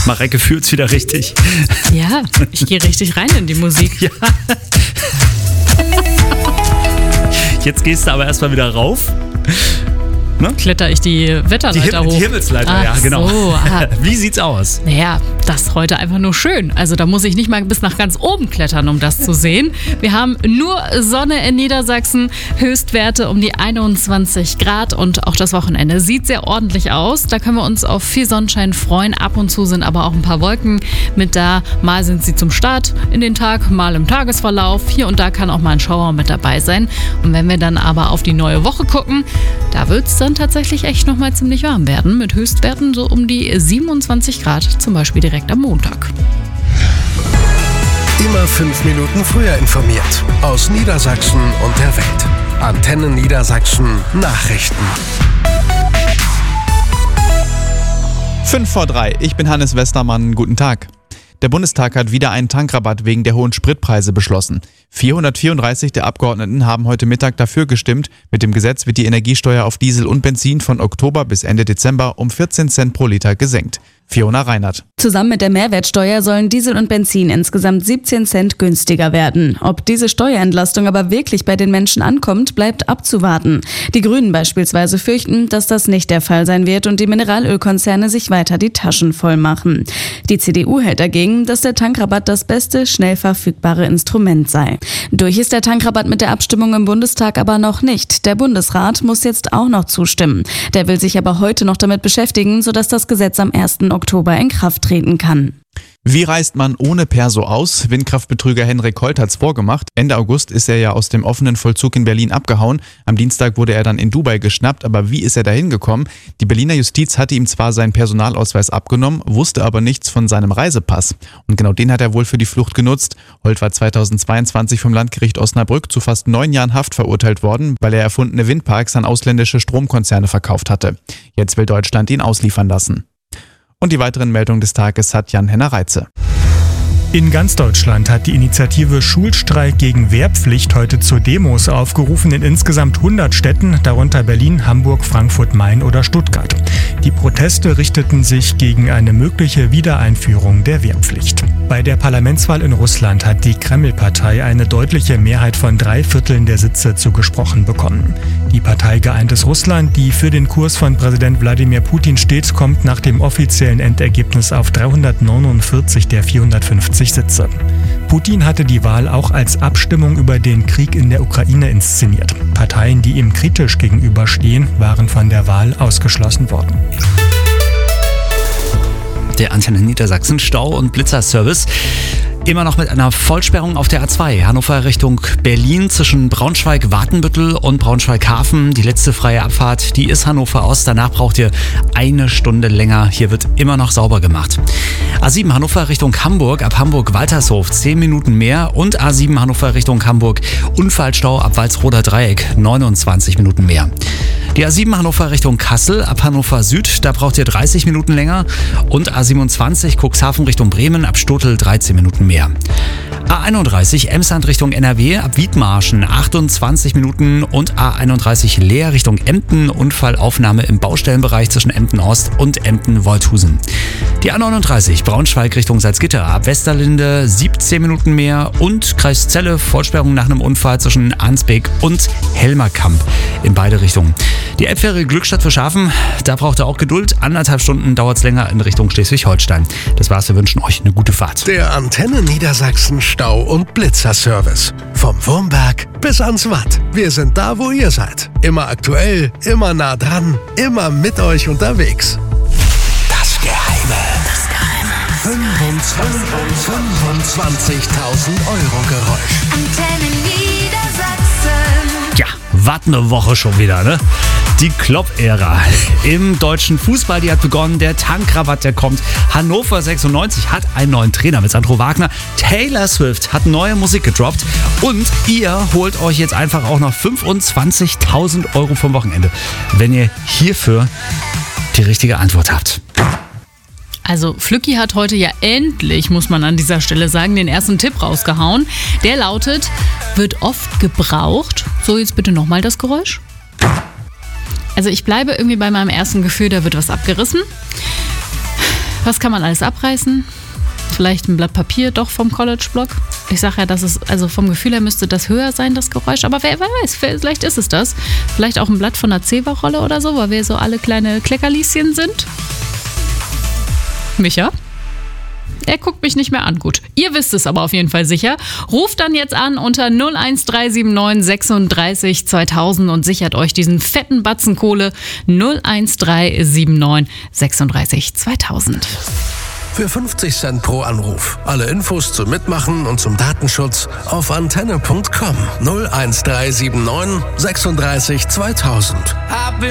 Mareike fühlt's wieder richtig. Ja, ich gehe richtig rein in die Musik. Ja. Jetzt gehst du aber erstmal wieder rauf. Ne? Kletter ich die Wetterleiter hoch. Die Himmelsleiter, ja, genau. So, Wie sieht's aus? Naja, das ist heute einfach nur schön. Also da muss ich nicht mal bis nach ganz oben klettern, um das zu sehen. Wir haben nur Sonne in Niedersachsen, Höchstwerte um die 21 Grad und auch das Wochenende sieht sehr ordentlich aus. Da können wir uns auf viel Sonnenschein freuen. Ab und zu sind aber auch ein paar Wolken mit da. Mal sind sie zum Start in den Tag, mal im Tagesverlauf. Hier und da kann auch mal ein Schauer mit dabei sein. Und wenn wir dann aber auf die neue Woche gucken, da wird es dann tatsächlich echt nochmal ziemlich warm werden, mit Höchstwerten so um die 27 Grad, zum Beispiel direkt am Montag. Immer 5 Minuten früher informiert. Aus Niedersachsen und der Welt. Antenne Niedersachsen Nachrichten. 5:03. Ich bin Hannes Westermann. Guten Tag. Der Bundestag hat wieder einen Tankrabatt wegen der hohen Spritpreise beschlossen. 434 der Abgeordneten haben heute Mittag dafür gestimmt. Mit dem Gesetz wird die Energiesteuer auf Diesel und Benzin von Oktober bis Ende Dezember um 14 Cent pro Liter gesenkt. Fiona Reinhardt. Zusammen mit der Mehrwertsteuer sollen Diesel und Benzin insgesamt 17 Cent günstiger werden. Ob diese Steuerentlastung aber wirklich bei den Menschen ankommt, bleibt abzuwarten. Die Grünen beispielsweise fürchten, dass das nicht der Fall sein wird und die Mineralölkonzerne sich weiter die Taschen voll machen. Die CDU hält dagegen, dass der Tankrabatt das beste, schnell verfügbare Instrument sei. Durch ist der Tankrabatt mit der Abstimmung im Bundestag aber noch nicht. Der Bundesrat muss jetzt auch noch zustimmen. Der will sich aber heute noch damit beschäftigen, sodass das Gesetz am 1. Oktober in Kraft treten kann. Wie reist man ohne Perso aus? Windkraftbetrüger Henrik Holt hat's vorgemacht. Ende August ist er ja aus dem offenen Vollzug in Berlin abgehauen. Am Dienstag wurde er dann in Dubai geschnappt, aber wie ist er da hingekommen? Die Berliner Justiz hatte ihm zwar seinen Personalausweis abgenommen, wusste aber nichts von seinem Reisepass. Und genau den hat er wohl für die Flucht genutzt. Holt war 2022 vom Landgericht Osnabrück zu fast 9 Jahren Haft verurteilt worden, weil er erfundene Windparks an ausländische Stromkonzerne verkauft hatte. Jetzt will Deutschland ihn ausliefern lassen. Und die weiteren Meldungen des Tages hat Jan-Henner Reitze. In ganz Deutschland hat die Initiative Schulstreik gegen Wehrpflicht heute zu Demos aufgerufen in insgesamt 100 Städten, darunter Berlin, Hamburg, Frankfurt, Main oder Stuttgart. Die Proteste richteten sich gegen eine mögliche Wiedereinführung der Wehrpflicht. Bei der Parlamentswahl in Russland hat die Kreml-Partei eine deutliche Mehrheit von 3/4 der Sitze zugesprochen bekommen. Die Partei Geeintes Russland, die für den Kurs von Präsident Wladimir Putin steht, kommt nach dem offiziellen Endergebnis auf 349 der 450 Sitze. Putin hatte die Wahl auch als Abstimmung über den Krieg in der Ukraine inszeniert. Parteien, die ihm kritisch gegenüberstehen, waren von der Wahl ausgeschlossen worden. Der Antenne Niedersachsen Stau- und Blitzerservice. Immer noch mit einer Vollsperrung auf der A2. Hannover Richtung Berlin zwischen Braunschweig-Watenbüttel und Braunschweig-Hafen. Die letzte freie Abfahrt, die ist Hannover Ost. Danach braucht ihr 1 Stunde länger. Hier wird immer noch sauber gemacht. A7 Hannover Richtung Hamburg, ab Hamburg-Waltershof 10 Minuten mehr. Und A7 Hannover Richtung Hamburg, Unfallstau ab Walsroder Dreieck 29 Minuten mehr. Die A7 Hannover Richtung Kassel, ab Hannover Süd, da braucht ihr 30 Minuten länger. Und A27 Cuxhaven Richtung Bremen, ab Stotel 13 Minuten mehr. A31 Emsland Richtung NRW, ab Wiedmarschen 28 Minuten und A31 Leer Richtung Emden, Unfallaufnahme im Baustellenbereich zwischen Emden Ost und Emden Wolthusen. Die A39 Braunschweig Richtung Salzgitter, ab Westerlinde 17 Minuten mehr und Kreis Celle, Vollsperrung nach einem Unfall zwischen Arnsbeek und Helmerkamp in beide Richtungen. Die Elbfähre Glückstadt für Schafen, da braucht ihr auch Geduld. 1,5 Stunden dauert es länger in Richtung Schleswig-Holstein. Das war's, wir wünschen euch eine gute Fahrt. Der Antenne Niedersachsen Stau- und Blitzerservice. Vom Wurmberg bis ans Watt. Wir sind da, wo ihr seid. Immer aktuell, immer nah dran, immer mit euch unterwegs. Das Geheime. 25.000 Euro Geräusch. Antenne Niedersachsen. Ja, was eine Woche schon wieder, ne? Die Klopp-Ära im deutschen Fußball, die hat begonnen. Der Tankrabatt, der kommt. Hannover 96 hat einen neuen Trainer mit Sandro Wagner. Taylor Swift hat neue Musik gedroppt. Und ihr holt euch jetzt einfach auch noch 25.000 Euro vom Wochenende, wenn ihr hierfür die richtige Antwort habt. Also Flücki hat heute ja endlich, muss man an dieser Stelle sagen, den ersten Tipp rausgehauen. Der lautet, wird oft gebraucht. So, jetzt bitte nochmal das Geräusch. Also ich bleibe irgendwie bei meinem ersten Gefühl, da wird was abgerissen. Was kann man alles abreißen? Vielleicht ein Blatt Papier doch vom College-Block. Ich sage ja, dass es, also vom Gefühl her müsste das höher sein, das Geräusch. Aber wer weiß, vielleicht ist es das. Vielleicht auch ein Blatt von einer Zewa-Rolle oder so, weil wir so alle kleine Kleckerlieschen sind. Micha? Er guckt mich nicht mehr an. Gut, ihr wisst es aber auf jeden Fall sicher. Ruft dann jetzt an unter 01379 36 2000 und sichert euch diesen fetten Batzen Kohle. 01379 36 2000. Für 50 Cent pro Anruf. Alle Infos zum Mitmachen und zum Datenschutz auf antenne.com. 01379 36 2000.